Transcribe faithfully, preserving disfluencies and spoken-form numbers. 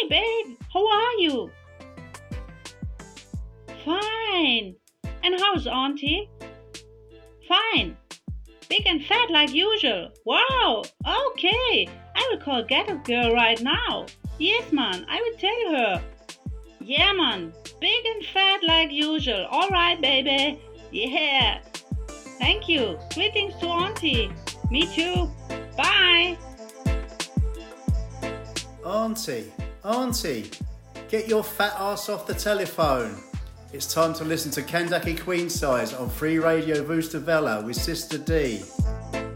babe, how are you? Fine. And how's Auntie? Fine. Big and fat like usual. Wow. Okay. I will call Ghetto Girl right now. Yes, man. I will tell her. Yeah, man. Big and fat like usual. All right, baby. Yeah. Thank you. Greetings to Auntie. Me too. Bye. Auntie, Auntie, get your fat ass off the telephone. It's time to listen to Kandaki Queen Size on Free Radio Vustavella with Sister D.